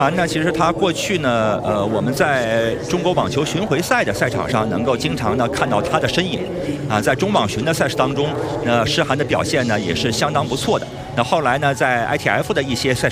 那其实他过去呢，我们在中国网球巡回赛的赛场上，能够经常的看到他的身影，在中网巡的赛事当中，诗涵的表现呢也是相当不错的。那后来呢，在 ITF 的一些赛事